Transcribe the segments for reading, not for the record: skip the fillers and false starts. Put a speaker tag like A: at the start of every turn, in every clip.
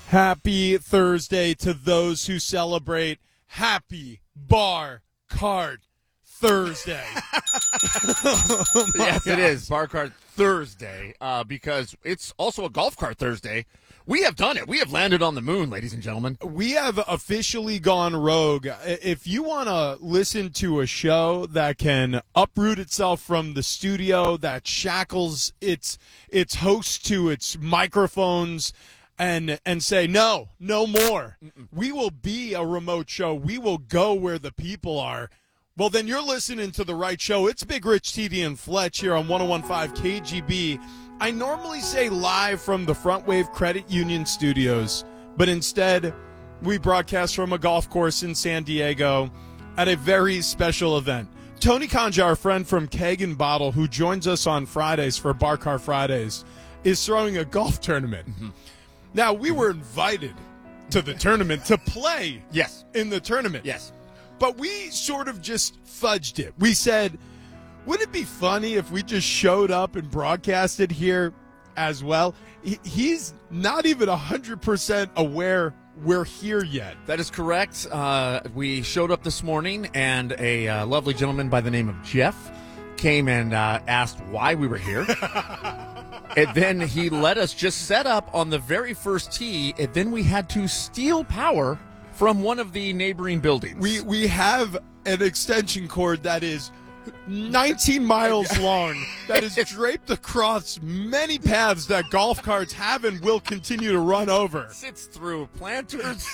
A: Happy Thursday to those who celebrate. Happy Bar Cart Thursday.
B: Yes, it is Bar Cart Thursday because it's also a golf cart Thursday. We have done it. We have landed on the moon, ladies and gentlemen.
A: We have officially gone rogue. If you want to listen to a show that can uproot itself from the studio, that shackles its hosts to its microphones, and say, no more. We will be a remote show. We will go where the people are. Well, then you're listening to the right show. It's Big Rich, TD, and Fletch here on 101.5 KGB. I normally say live from the Front Wave Credit Union studios, but instead we broadcast from a golf course in San Diego at a very special event. Tony Kanja, our friend from Keg and Bottle, who joins us on Fridays for Bar Car Fridays, is throwing a golf tournament. Mm-hmm. Now, we were invited to the tournament to play in the tournament.
B: Yes.
A: But we sort of just fudged it. We said, wouldn't it be funny if we just showed up and broadcasted here as well? He's not even 100% aware we're here yet.
B: That is correct. We showed up this morning, and a lovely gentleman by the name of Jeff came and asked why we were here. And then he let us just set up on the very first tee, and then we had to steal power from one of the neighboring buildings.
A: We have an extension cord that is 19 miles long, that is draped across many paths that golf carts have and will continue to run over.
B: It's through planters.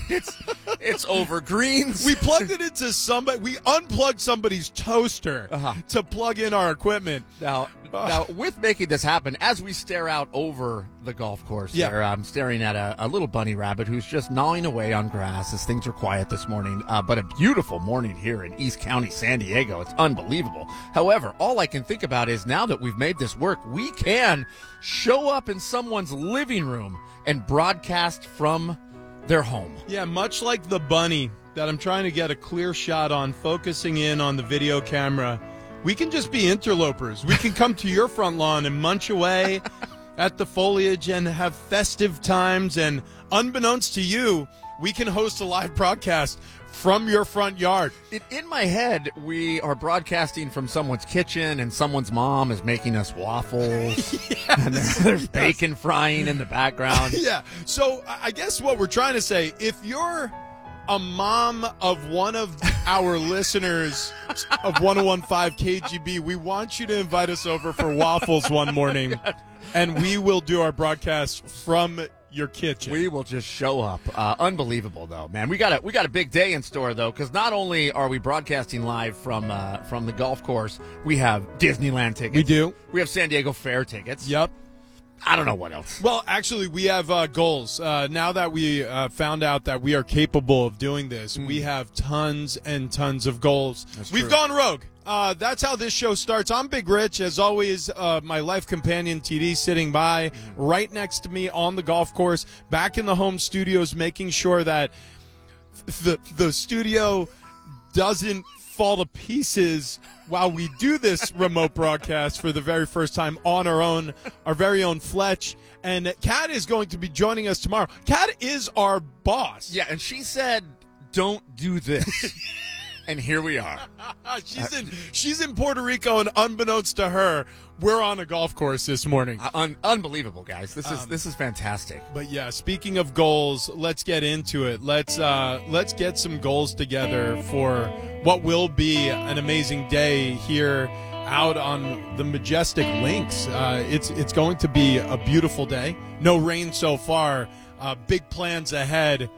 B: It's over greens.
A: We plugged it into somebody. We unplugged somebody's toaster to plug in our equipment.
B: Now, with making this happen, as we stare out over the golf course there, I'm staring at a little bunny rabbit who's just gnawing away on grass as things are quiet this morning. But a beautiful morning here in East County, San Diego. It's unbelievable. However, all I can think about is now that we've made this work, we can show up in someone's living room and broadcast from their home.
A: Yeah, much like the bunny that I'm trying to get a clear shot on, focusing in on the video camera. We can just be interlopers. We can come to your front lawn and munch away at the foliage and have festive times. And unbeknownst to you, we can host a live broadcast from your front yard.
B: In my head, we are broadcasting from someone's kitchen, and someone's mom is making us waffles. And there's bacon frying in the background.
A: Yeah. So I guess what we're trying to say, if you're a mom of one of our listeners of 101.5 KGB, we want you to invite us over for waffles one morning, and we will do our broadcast from your kitchen.
B: We will just show up. Unbelievable, though, man. We got a big day in store, though, because not only are we broadcasting live from the golf course, we have Disneyland tickets.
A: We do.
B: We have San Diego Fair tickets.
A: Yep.
B: I don't know what else.
A: Well, actually, we have goals. Now that we found out that we are capable of doing this, we have tons and tons of goals. We've gone rogue. That's how this show starts. I'm Big Rich. As always, my life companion, TD, sitting by right next to me on the golf course, back in the home studios, making sure that the studio doesn't fall to pieces while we do this remote broadcast for the very first time on our very own Fletch. And Kat is going to be joining us tomorrow. Kat is our boss.
B: Yeah, and she said, don't do this. And here we are.
A: She's in Puerto Rico, and unbeknownst to her, we're on a golf course this morning.
B: Unbelievable, guys. This is fantastic.
A: But yeah, speaking of goals, let's get into it. Let's get some goals together for what will be an amazing day here out on the majestic links. It's going to be a beautiful day. No rain so far. Big plans ahead.